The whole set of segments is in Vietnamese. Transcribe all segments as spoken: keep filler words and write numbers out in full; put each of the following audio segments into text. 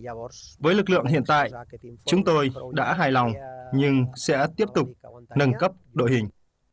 Với lực lượng hiện tại, chúng tôi đã hài lòng, nhưng sẽ tiếp tục nâng cấp đội hình.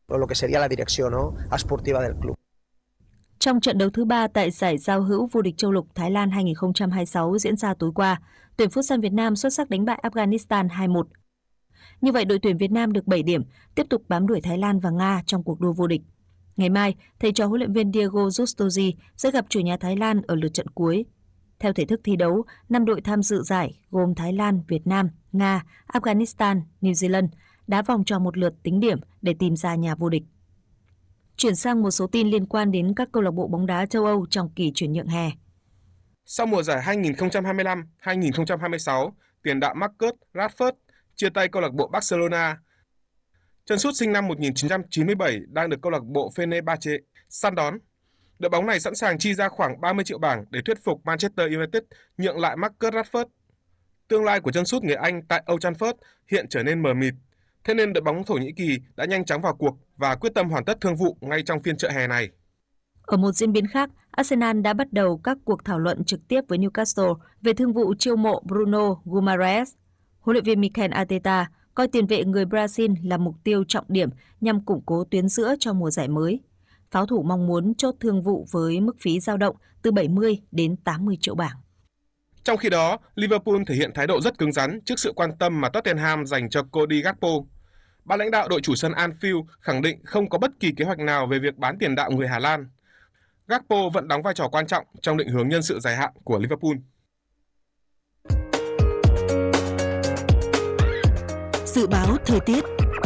Trong trận đấu thứ ba tại giải giao hữu vô địch châu lục Thái Lan hai không hai sáu diễn ra tối qua, tuyển Futsal Việt Nam xuất sắc đánh bại Afghanistan hai một. Như vậy, đội tuyển Việt Nam được bảy điểm, tiếp tục bám đuổi Thái Lan và Nga trong cuộc đua vô địch. Ngày mai, thầy trò huấn luyện viên Diego Justoji sẽ gặp chủ nhà Thái Lan ở lượt trận cuối. Theo thể thức thi đấu, năm đội tham dự giải gồm Thái Lan, Việt Nam, Nga, Afghanistan, New Zealand đá vòng tròn một lượt tính điểm để tìm ra nhà vô địch. Chuyển sang một số tin liên quan đến các câu lạc bộ bóng đá châu Âu trong kỳ chuyển nhượng hè. Sau mùa giải hai nghìn không trăm hai mươi lăm hai nghìn không trăm hai mươi sáu, tiền đạo Marcus Rashford chia tay câu lạc bộ Barcelona. Chân sút sinh năm một nghìn chín trăm chín mươi bảy đang được câu lạc bộ Fenerbahce săn đón. Đội bóng này sẵn sàng chi ra khoảng ba mươi triệu bảng để thuyết phục Manchester United nhượng lại Marcus Rashford. Tương lai của chân sút người Anh tại Old Trafford hiện trở nên mờ mịt. Thế nên đội bóng Thổ Nhĩ Kỳ đã nhanh chóng vào cuộc và quyết tâm hoàn tất thương vụ ngay trong phiên chợ hè này. Ở một diễn biến khác, Arsenal đã bắt đầu các cuộc thảo luận trực tiếp với Newcastle về thương vụ chiêu mộ Bruno Guimaraes. Huấn luyện viên Mikel Arteta coi tiền vệ người Brazil là mục tiêu trọng điểm nhằm củng cố tuyến giữa cho mùa giải mới. Pháo thủ mong muốn chốt thương vụ với mức phí dao động từ bảy mươi đến tám mươi triệu bảng. Trong khi đó, Liverpool thể hiện thái độ rất cứng rắn trước sự quan tâm mà Tottenham dành cho Cody Gakpo. Ban lãnh đạo đội chủ sân Anfield khẳng định không có bất kỳ kế hoạch nào về việc bán tiền đạo người Hà Lan. Gakpo vẫn đóng vai trò quan trọng trong định hướng nhân sự dài hạn của Liverpool. Dự báo thời tiết.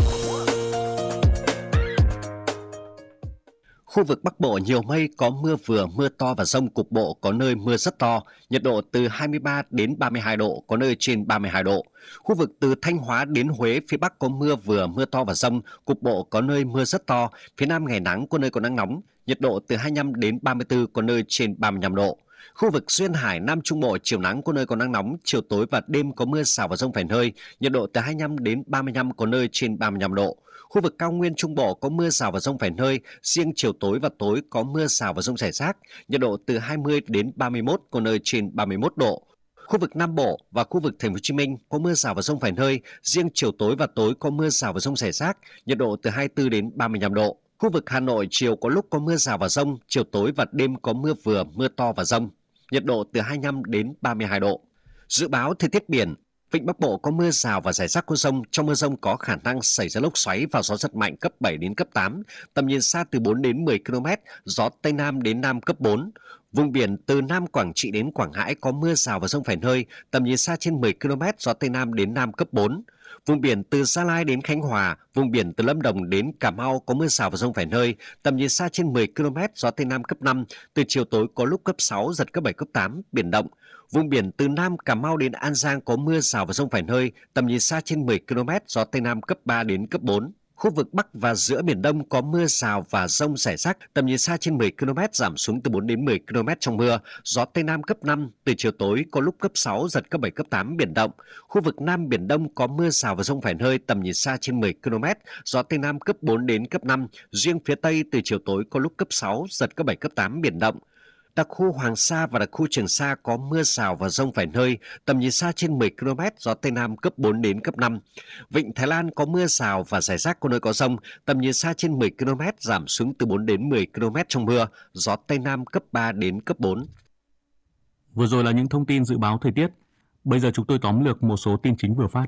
Khu vực Bắc Bộ nhiều mây, có mưa vừa, mưa to và dông cục bộ, có nơi mưa rất to, nhiệt độ từ hai mươi ba đến ba mươi hai độ, có nơi trên ba mươi hai độ. Khu vực từ Thanh Hóa đến Huế, phía Bắc có mưa vừa, mưa to và dông, cục bộ có nơi mưa rất to, phía Nam ngày nắng, có nơi có nắng nóng, nhiệt độ từ hai mươi lăm đến ba mươi tư, có nơi trên ba mươi lăm độ. Khu vực Duyên Hải, Nam Trung Bộ, chiều nắng, có nơi có nắng nóng, chiều tối và đêm có mưa rào và dông vài nơi, nhiệt độ từ hai mươi lăm đến ba mươi lăm, có nơi trên ba mươi lăm độ. Khu vực Cao Nguyên Trung Bộ có mưa rào và dông vài nơi, riêng chiều tối và tối có mưa rào và dông rải rác, nhiệt độ từ hai mươi đến ba mươi mốt, có nơi trên ba mươi mốt độ. Khu vực Nam Bộ và khu vực Thành phố Hồ Chí Minh có mưa rào và dông vài nơi, riêng chiều tối và tối có mưa rào và dông rải rác, nhiệt độ từ hai mươi tư đến ba mươi lăm độ. Khu vực Hà Nội chiều có lúc có mưa rào và dông, chiều tối và đêm có mưa vừa, mưa to và dông, nhiệt độ từ hai mươi lăm đến ba mươi hai độ. Dự báo thời tiết biển. Vịnh Bắc Bộ có mưa rào và rải rác có dông, trong mưa dông có khả năng xảy ra lốc xoáy và gió giật mạnh cấp bảy đến cấp tám, tầm nhìn xa từ bốn đến mười ki lô mét, gió Tây Nam đến Nam cấp bốn. Vùng biển từ Nam Quảng Trị đến Quảng Ngãi có mưa rào và dông vài nơi, tầm nhìn xa trên mười ki lô mét, gió Tây Nam đến Nam cấp bốn. Vùng biển từ Gia Lai đến Khánh Hòa, vùng biển từ Lâm Đồng đến Cà Mau có mưa rào và dông vài nơi, tầm nhìn xa trên mười ki lô mét, gió Tây Nam cấp năm, từ chiều tối có lúc cấp sáu, giật cấp bảy, cấp tám, biển động. Vùng biển từ Nam Cà Mau đến An Giang có mưa rào và dông vài nơi, tầm nhìn xa trên mười ki lô mét, gió Tây Nam cấp ba đến cấp bốn. Khu vực Bắc và giữa Biển Đông có mưa rào và dông rải rác, tầm nhìn xa trên mười ki lô mét, giảm xuống từ bốn đến mười ki lô mét trong mưa, gió Tây Nam cấp năm, từ chiều tối có lúc cấp sáu, giật cấp bảy, cấp tám, biển động. Khu vực Nam Biển Đông có mưa rào và dông vài nơi, tầm nhìn xa trên mười ki lô mét, gió Tây Nam cấp bốn đến cấp năm, riêng phía Tây từ chiều tối có lúc cấp sáu, giật cấp bảy, cấp tám, biển động. Đặc khu Hoàng Sa và đặc khu Trường Sa có mưa rào và dông vài nơi, tầm nhìn xa trên mười ki lô mét, gió Tây Nam cấp bốn đến cấp năm. Vịnh Thái Lan có mưa rào và rải rác có nơi có dông, tầm nhìn xa trên mười ki lô mét, giảm xuống từ bốn đến mười ki lô mét trong mưa, gió Tây Nam cấp ba đến cấp bốn. Vừa rồi là những thông tin dự báo thời tiết. Bây giờ chúng tôi tóm lược một số tin chính vừa phát.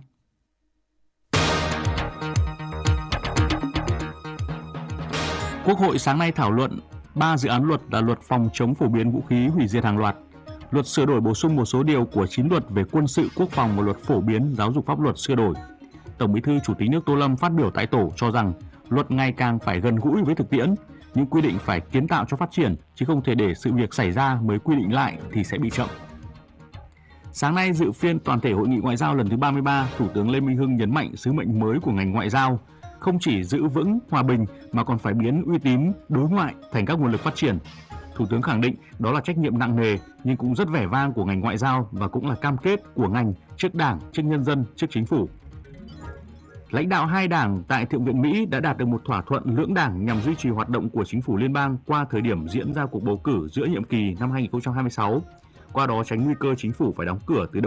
Quốc hội sáng nay thảo luận ba dự án luật là luật phòng chống phổ biến vũ khí hủy diệt hàng loạt, luật sửa đổi bổ sung một số điều của chín luật về quân sự quốc phòng và luật phổ biến giáo dục pháp luật sửa đổi. Tổng Bí thư Chủ tịch nước Tô Lâm phát biểu tại tổ cho rằng luật ngày càng phải gần gũi với thực tiễn, những quy định phải kiến tạo cho phát triển, chứ không thể để sự việc xảy ra mới quy định lại thì sẽ bị chậm. Sáng nay dự phiên toàn thể Hội nghị Ngoại giao lần thứ ba mươi ba, Thủ tướng Lê Minh Hưng nhấn mạnh sứ mệnh mới của ngành ngoại giao không chỉ giữ vững hòa bình mà còn phải biến uy tín đối ngoại thành các nguồn lực phát triển. Thủ tướng khẳng định đó là trách nhiệm nặng nề nhưng cũng rất vẻ vang của ngành ngoại giao và cũng là cam kết của ngành trước Đảng, trước nhân dân, trước chính phủ. Lãnh đạo hai đảng tại Thượng viện Mỹ đã đạt được một thỏa thuận lưỡng đảng nhằm duy trì hoạt động của chính phủ liên bang qua thời điểm diễn ra cuộc bầu cử giữa nhiệm kỳ năm hai nghìn không trăm hai mươi sáu, qua đó tránh nguy cơ chính phủ phải đóng cửa từ đầu